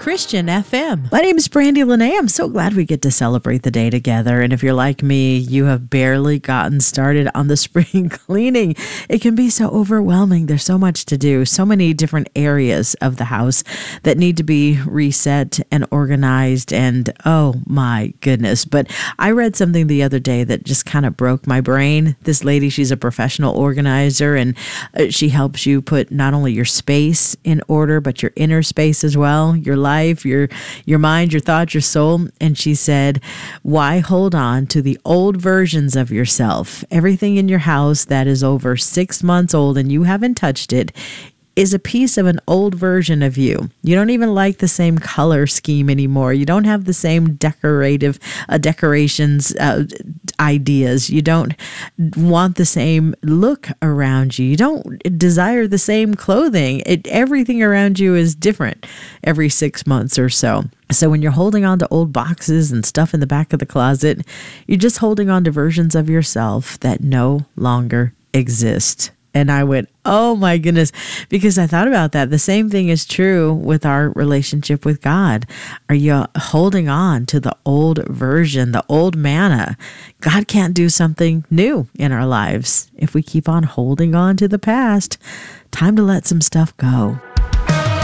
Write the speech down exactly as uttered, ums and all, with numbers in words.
Christian F M. My name is Brandy Lene. I'm so glad we get to celebrate the day together. And if you're like me, you have barely gotten started on the spring cleaning. It can be so overwhelming. There's so much to do, so many different areas of the house that need to be reset and organized. And oh my goodness. But I read something the other day that just kind of broke my brain. This lady, she's a professional organizer, and she helps you put not only your space in order, but your inner space as well, your life, your your mind, your thoughts, your soul. And she said, why hold on to the old versions of yourself? Everything in your house that is over six months old and you haven't touched it is a piece of an old version of you. You don't even like the same color scheme anymore. You don't have the same decorative uh, decorations uh, ideas. You don't want the same look around you. You don't desire the same clothing. It, everything around you is different every six months or so. So when you're holding on to old boxes and stuff in the back of the closet, you're just holding on to versions of yourself that no longer exist. And I went, oh my goodness, because I thought about that. The same thing is true with our relationship with God. Are you holding on to the old version, the old manna? God can't do something new in our lives if we keep on holding on to the past. Time to let some stuff go.